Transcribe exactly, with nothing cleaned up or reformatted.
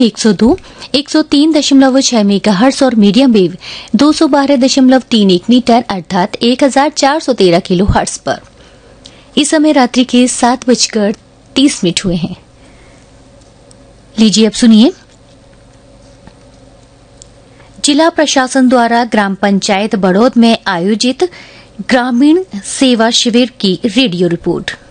एक सौ दो, एक सौ तीन दशमलव छह मेगाहर्ट्ज और मीडियम वेव दो सौ बारह दशमलव तीन एक मीटर अर्थात एक हजार चार सौ तेरह किलो हर्ट्ज पर। इस समय रात्रि के सात बजकर तीस मिनट हुए हैं। लीजिए अब सुनिए जिला प्रशासन द्वारा ग्राम पंचायत बड़ौद में आयोजित ग्रामीण सेवा शिविर की रेडियो रिपोर्ट।